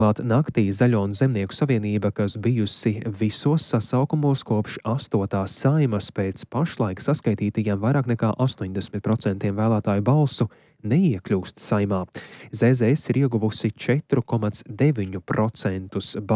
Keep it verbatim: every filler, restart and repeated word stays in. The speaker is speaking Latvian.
Naktī Zaļo un Zemnieku savienība, kas bijusi visos sasaukumos kopš astotās Saeimas pēc pašlaik saskaitītajiem vairāk nekā astoņdesmit procentiem vēlētāju balsu, neiekļūst Saeimā. Z Z S ir ieguvusi četri komats deviņi procenti balsu.